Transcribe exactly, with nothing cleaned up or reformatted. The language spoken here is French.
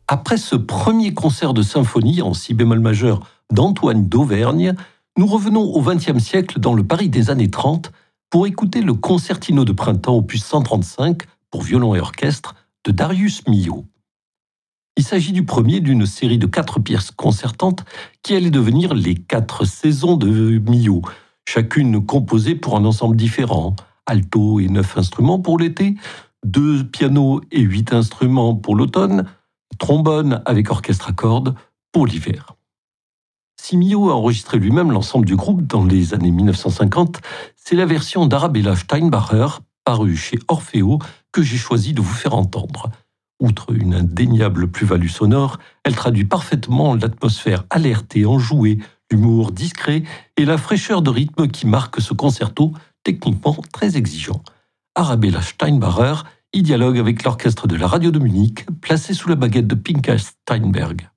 Après ce premier concert de symphonie en si bémol majeur d'Antoine d'Auvergne, nous revenons au vingtième siècle dans le Paris des années trente pour écouter le concertino de printemps opus cent trente-cinq pour violon et orchestre de Darius Milhaud. Il s'agit du premier d'une série de quatre pièces concertantes qui allaient devenir les quatre saisons de Milhaud, chacune composée pour un ensemble différent, alto et neuf instruments pour l'été, deux pianos et huit instruments pour l'automne, trombone avec orchestre à cordes pour l'hiver. Si Milhaud a enregistré lui-même l'ensemble du groupe dans les années mille neuf cent cinquante, c'est la version d'Arabella Steinbacher, parue chez Orfeo, que j'ai choisi de vous faire entendre. Outre une indéniable plus-value sonore, elle traduit parfaitement l'atmosphère alerte et enjouée, l'humour discret et la fraîcheur de rythme qui marque ce concerto techniquement très exigeant. Arabella Steinbacher y dialogue avec l'orchestre de la radio de Munich, placé sous la baguette de Pinchas Steinberg.